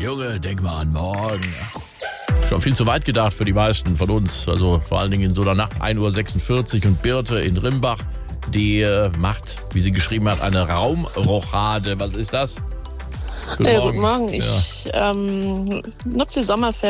Junge, denk mal an morgen. Schon viel zu weit gedacht für die meisten von uns. Also vor allen Dingen in so einer Nacht 1:46 Uhr und Birte in Rimbach, die macht, wie sie geschrieben hat, eine Raumrochade. Was ist das? Guten Morgen. Ich nutze die Sommerferien